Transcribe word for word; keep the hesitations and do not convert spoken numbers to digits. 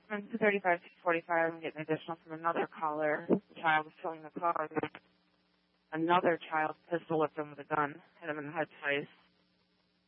I'm two thirty-five, two forty-five. I'm getting additional from another caller. The child was filling the car. Another child pistol whipped him with a gun, hit him in the head twice.